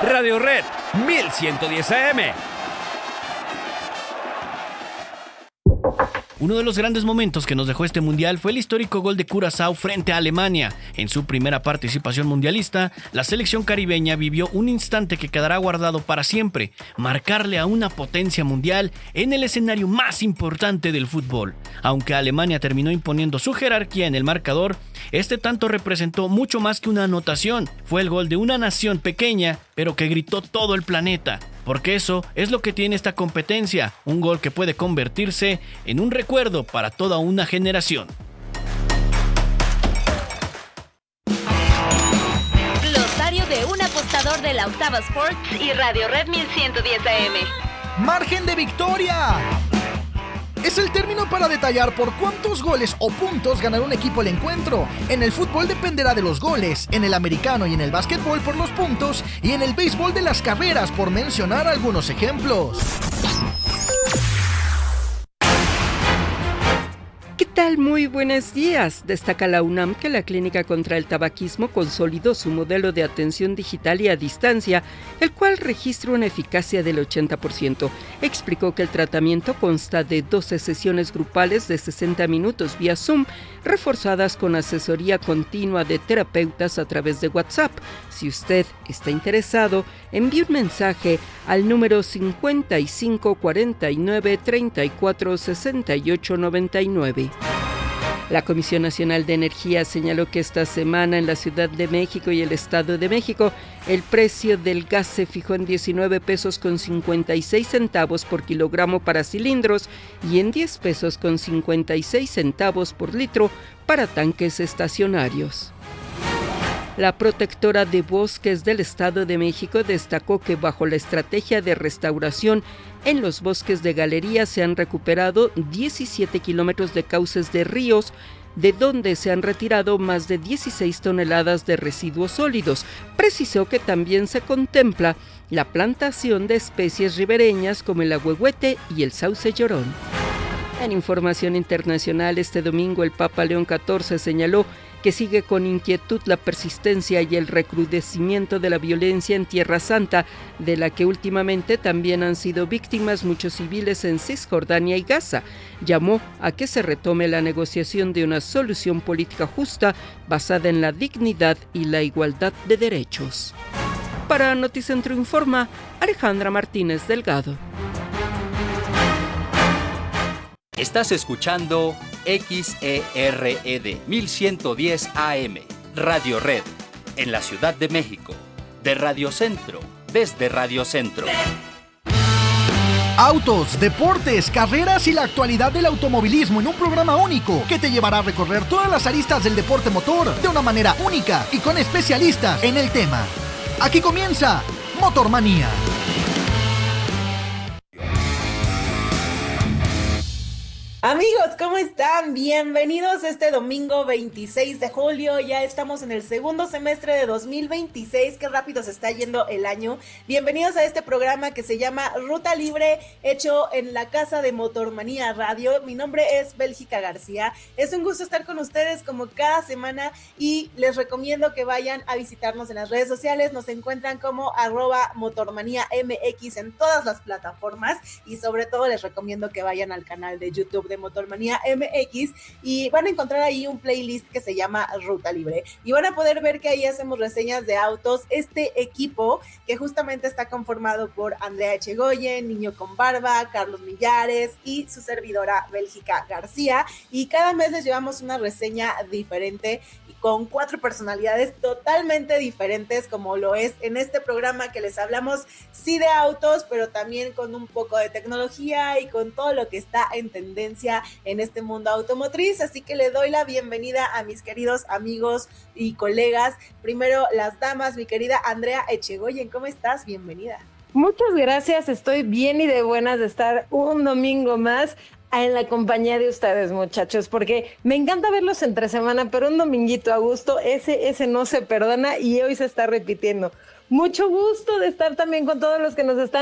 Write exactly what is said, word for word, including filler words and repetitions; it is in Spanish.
Radio Red mil ciento diez A M. Uno de los grandes momentos que nos dejó este mundial fue el histórico gol de Curazao frente a Alemania. En su primera participación mundialista, la selección caribeña vivió un instante que quedará guardado para siempre: marcarle a una potencia mundial en el escenario más importante del fútbol. Aunque Alemania terminó imponiendo su jerarquía en el marcador, este tanto representó mucho más que una anotación. Fue el gol de una nación pequeña, pero que gritó todo el planeta. Porque eso es lo que tiene esta competencia, un gol que puede convertirse en un recuerdo para toda una generación. Glosario de un apostador de la Octava Sports y Radio Red mil ciento diez A M. ¡Margen de victoria! Es el término para detallar por cuántos goles o puntos ganará un equipo el encuentro. En el fútbol dependerá de los goles, en el americano y en el básquetbol por los puntos, y en el béisbol de las carreras, por mencionar algunos ejemplos. ¿Qué tal? Muy buenos días. Destaca la UNAM que la Clínica contra el Tabaquismo consolidó su modelo de atención digital y a distancia, el cual registra una eficacia del ochenta por ciento. Explicó que el tratamiento consta de doce sesiones grupales de sesenta minutos vía Zoom, reforzadas con asesoría continua de terapeutas a través de WhatsApp. Si usted está interesado, envíe un mensaje al número cincuenta y cinco cuarenta y nueve treinta y cuatro sesenta y ocho noventa y nueve. La Comisión Nacional de Energía señaló que esta semana en la Ciudad de México y el Estado de México el precio del gas se fijó en diecinueve pesos con cincuenta y seis centavos por kilogramo para cilindros y en diez pesos con cincuenta y seis centavos por litro para tanques estacionarios. La protectora de bosques del Estado de México destacó que bajo la estrategia de restauración en los bosques de galería se han recuperado diecisiete kilómetros de cauces de ríos, de donde se han retirado más de dieciséis toneladas de residuos sólidos. Precisó que también se contempla la plantación de especies ribereñas como el ahuehuete y el sauce llorón. En información internacional, este domingo el Papa León catorce señaló que sigue con inquietud la persistencia y el recrudecimiento de la violencia en Tierra Santa, de la que últimamente también han sido víctimas muchos civiles en Cisjordania y Gaza. Llamó a que se retome la negociación de una solución política justa basada en la dignidad y la igualdad de derechos. Para Noticentro Informa, Alejandra Martínez Delgado. Estás escuchando X E R E D mil ciento diez A M, Radio Red, en la Ciudad de México, de Radio Centro, desde Radio Centro. Autos, deportes, carreras y la actualidad del automovilismo en un programa único que te llevará a recorrer todas las aristas del deporte motor de una manera única y con especialistas en el tema. Aquí comienza Motormanía. Amigos, ¿cómo están? Bienvenidos este domingo veintiséis de julio, ya estamos en el segundo semestre de dos mil veintiséis, qué rápido se está yendo el año. Bienvenidos a este programa que se llama Ruta Libre, hecho en la casa de Motormanía Radio. Mi nombre es Bélgica García, es un gusto estar con ustedes como cada semana y les recomiendo que vayan a visitarnos en las redes sociales. Nos encuentran como arroba Motormanía M X en todas las plataformas y sobre todo les recomiendo que vayan al canal de YouTube de Motormanía M X y van a encontrar ahí un playlist que se llama Ruta Libre y van a poder ver que ahí hacemos reseñas de autos. Este equipo que justamente está conformado por Andrea Echegoyen, Niño con Barba, Carlos Millares y su servidora Bélgica García, y cada mes les llevamos una reseña diferente y con cuatro personalidades totalmente diferentes, como lo es en este programa que les hablamos sí de autos, pero también con un poco de tecnología y con todo lo que está en tendencia en este mundo automotriz. Así que le doy la bienvenida a mis queridos amigos y colegas. Primero las damas, mi querida Andrea Echegoyen, ¿cómo estás? Bienvenida. Muchas gracias, estoy bien y de buenas de estar un domingo más en la compañía de ustedes, muchachos, porque me encanta verlos entre semana, pero un dominguito a gusto, ese, ese no se perdona y hoy se está repitiendo. Mucho gusto de estar también con todos los que nos están